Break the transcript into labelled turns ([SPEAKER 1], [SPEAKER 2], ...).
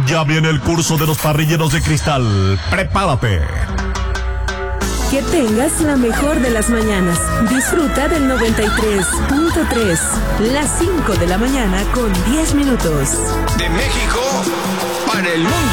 [SPEAKER 1] Ya viene el curso de los parrilleros de cristal. Prepárate.
[SPEAKER 2] Que tengas la mejor de las mañanas. Disfruta del 93.3. Las 5 de la mañana con 10 minutos.
[SPEAKER 3] De México para el mundo.